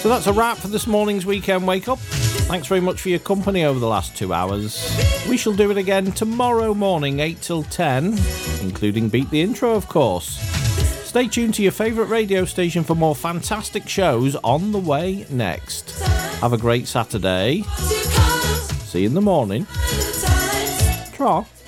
So that's a wrap for this morning's Weekend Wake Up. Thanks very much for your company over the last 2 hours. We shall do it again tomorrow morning, 8 till 10, including Beat the Intro, of course. Stay tuned to your favourite radio station for more fantastic shows on the way next. Have a great Saturday. See you in the morning. Ta.